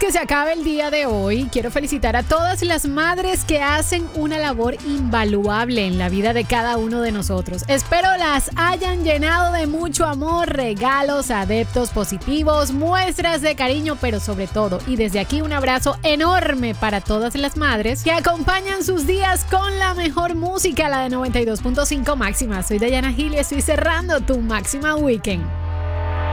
que se acabe el día de hoy, quiero felicitar a todas las madres que hacen una labor invaluable en la vida de cada uno de nosotros. Espero las hayan llenado de mucho amor, regalos, adeptos positivos, muestras de cariño, pero sobre todo, y desde aquí un abrazo enorme para todas las madres que acompañan sus días con la mejor música, la de 92.5 Máxima. Soy Dayana Gil y estoy cerrando tu Máxima Weekend.